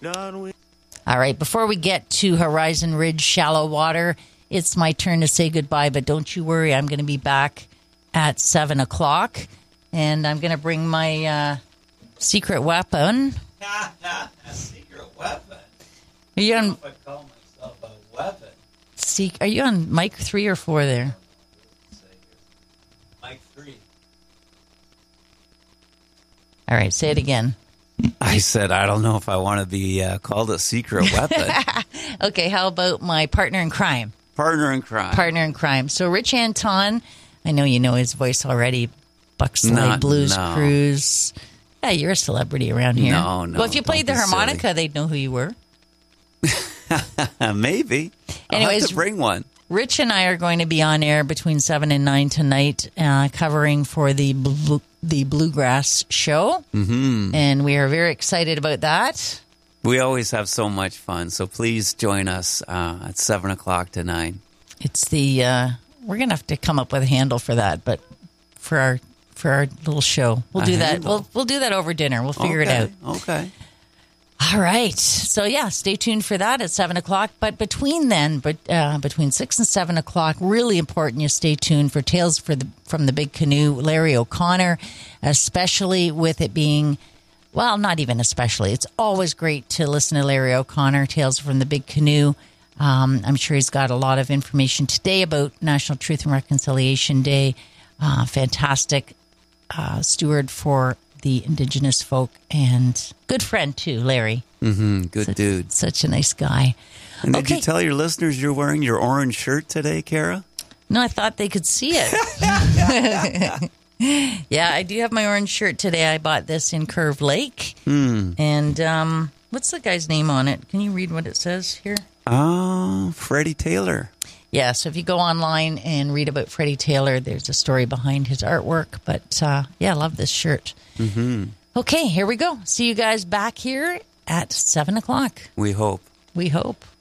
All right, before we get to Horizon Ridge Shallow Water, it's my turn to say goodbye, but don't you worry, I'm going to be back at 7 o'clock, and I'm going to bring my secret weapon. A secret weapon? Are you on, I call myself a weapon. are you on mic 3 or 4 there? Mic 3. All right, say it again. I said, I don't know if I want to be called a secret weapon. Okay, how about my partner in crime? Partner in crime. Partner in crime. So Rich Anton, I know you know his voice already. Buckslide Blues Cruise. Yeah, you're a celebrity around here. No. Well, if you played the harmonica, they'd know who you were. Maybe. Anyways, I'll have to bring one. Rich and I are going to be on air between 7 and 9 tonight, covering for the Bluegrass Show. Mm-hmm. And we are very excited about that. We always have so much fun, so please join us at 7 o'clock to 9. It's the we're gonna have to come up with a handle for that, but for our little show, we'll do that. We'll do that over dinner. We'll figure it out. Okay. All right. So yeah, stay tuned for that at 7 o'clock. But between 6 and 7 o'clock, really important you stay tuned for Tales from the Big Canoe, Larry O'Connor, especially with it being, well, not even especially. It's always great to listen to Larry O'Connor, Tales from the Big Canoe. I'm sure he's got a lot of information today about National Truth and Reconciliation Day. Fantastic steward for the Indigenous folk and good friend too, Larry. Mm-hmm. Good dude. Such a nice guy. And did you tell your listeners you're wearing your orange shirt today, Kara? No, I thought they could see it. Yeah, I do have my orange shirt today. I bought this in Curve Lake. And what's the guy's name on it? Can you read what it says here? Freddie Taylor. Yeah, so if you go online and read about Freddie Taylor, there's a story behind his artwork. But yeah, I love this shirt. Mm-hmm. Okay, here we go. See you guys back here at 7 o'clock. We hope. We hope.